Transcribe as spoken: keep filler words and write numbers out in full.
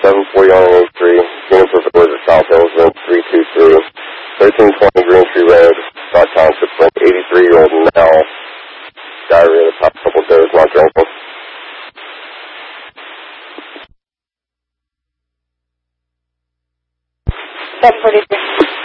seven forty on eighty-three, Juniper Village at South Hills, Room three two three, thirteen twenty Green Tree Road, Scott Township, for an eighty-three-year-old male, diarrhea the past couple of days, not drinking. seven forty-three.